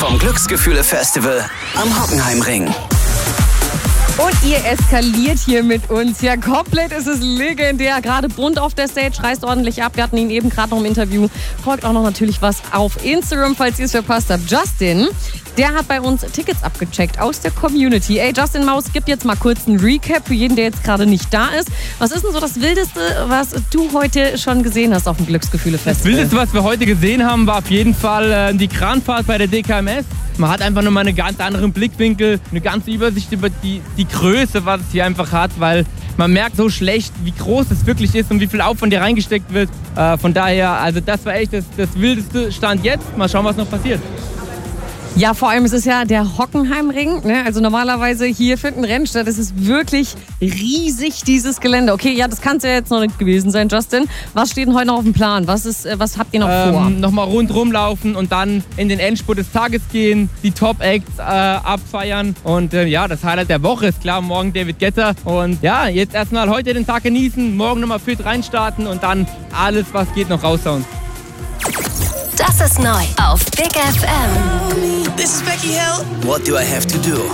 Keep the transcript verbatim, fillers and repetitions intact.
vom Glücksgefühle-Festival am Hockenheimring. Und ihr eskaliert hier mit uns. Ja, komplett ist es legendär. Gerade bunt auf der Stage, reißt ordentlich ab. Wir hatten ihn eben gerade noch im Interview. Folgt auch noch natürlich was auf Instagram, falls ihr es verpasst habt. Justin, der hat bei uns Tickets abgecheckt aus der Community. Ey, Justin Maus, gib jetzt mal kurz einen Recap für jeden, der jetzt gerade nicht da ist. Was ist denn so das Wildeste, was du heute schon gesehen hast auf dem Glücksgefühle-Festival? Das Wildeste, was wir heute gesehen haben, war auf jeden Fall äh, die Kranfahrt bei der D K M S. Man hat einfach nochmal einen ganz anderen Blickwinkel, eine ganze Übersicht über die, die Größe, was es hier einfach hat, weil man merkt so schlecht, wie groß es wirklich ist und wie viel Aufwand hier reingesteckt wird. Äh, von daher, also das war echt das, das wildeste Stand jetzt. Mal schauen, was noch passiert. Ja, vor allem ist es ja der Hockenheimring. Ne? Also normalerweise hier findet ein Rennen statt. Es ist wirklich riesig, dieses Gelände. Okay, ja, das kann es ja jetzt noch nicht gewesen sein, Justin. Was steht denn heute noch auf dem Plan? Was, ist, was habt ihr noch ähm, vor? Nochmal rundherum laufen und dann in den Endspurt des Tages gehen, die Top-Acts äh, abfeiern. Und äh, ja, das Highlight der Woche ist klar, morgen David Guetta. Und ja, jetzt erstmal heute den Tag genießen, morgen nochmal fit reinstarten und dann alles, was geht, noch raushauen. Das ist neu auf Big F M. This is Becky Hill. What do I have to do?